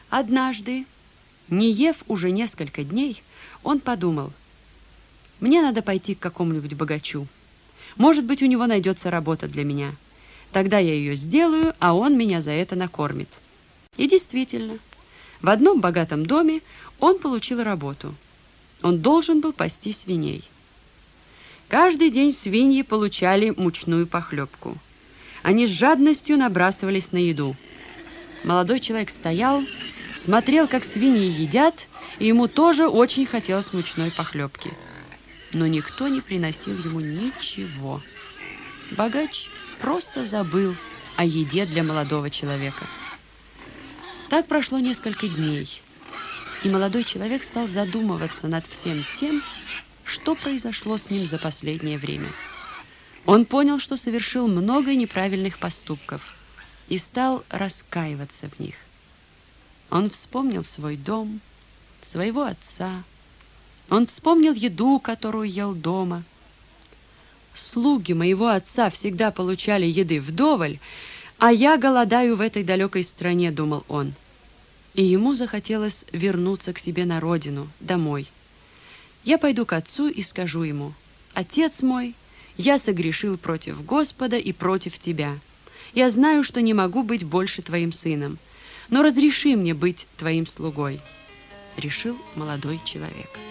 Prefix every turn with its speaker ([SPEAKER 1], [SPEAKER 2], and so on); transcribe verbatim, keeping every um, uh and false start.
[SPEAKER 1] Однажды, не ев уже несколько дней, он подумал: мне надо пойти к какому-нибудь богачу. Может быть, у него найдется работа для меня. Тогда я ее сделаю, а он меня за это накормит. И действительно, в одном богатом доме он получил работу. Он должен был пасти свиней. Каждый день свиньи получали мучную похлебку. Они с жадностью набрасывались на еду. Молодой человек стоял, смотрел, как свиньи едят, и ему тоже очень хотелось мучной похлебки. Но никто не приносил ему ничего. Богач просто забыл о еде для молодого человека. Так прошло несколько дней, и молодой человек стал задумываться над всем тем, что произошло с ним за последнее время. Он понял, что совершил много неправильных поступков, и стал раскаиваться в них. Он вспомнил свой дом, своего отца. Он вспомнил еду, которую ел дома. Слуги моего отца всегда получали еды вдоволь, а я голодаю в этой далекой стране, думал он. И ему захотелось вернуться к себе на родину, домой. Я пойду к отцу и скажу ему: отец мой, я согрешил против Господа и против тебя. Я знаю, что не могу быть больше твоим сыном, но разреши мне быть твоим слугой, решил молодой человек.